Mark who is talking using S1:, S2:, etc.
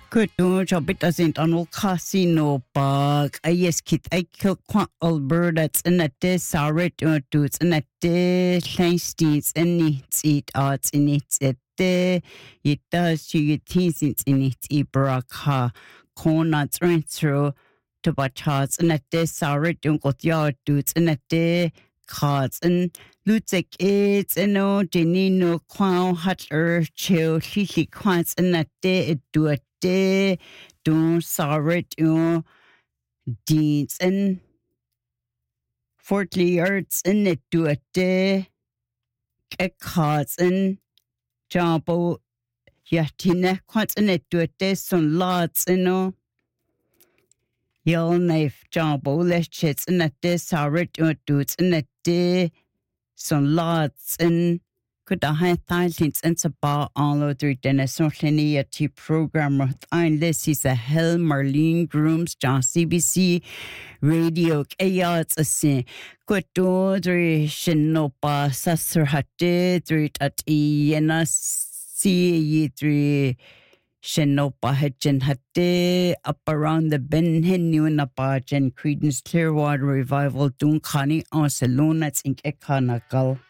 S1: Kutu jobit asint anul casino bag. Ayes kit aikil kwa Alberta tsinate saret tu tsinate leinstits enits it arts inits ete yitas yutisins inits ibraka kona transro to bachats tsinate saret unkotya tu tsinate cards and lutek it's no denino kwao hatler chill lili kwats tsinate duate don saret deeds and 40 yards in it do a day cards and jumbo yatina quants in it do a day some lots yell knife jumbo let's chits in a day saret dudes in a day some lots and could I have thousands and about all over the social program with this is a Hell Marlene Grooms John CBC Radio Chaos a sin good dodry shinopa sasser hatte dreet at yena see ye three shinopa hedgen hatte up around the Ben Henu Napa Jen Credence Clearwater Revival Dunkani on Salon that's in Ekanakal.